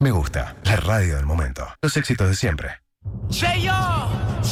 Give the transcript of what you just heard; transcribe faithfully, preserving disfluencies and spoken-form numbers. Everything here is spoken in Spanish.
Me gusta, la radio del momento. Los éxitos de siempre. ¡Cheyo!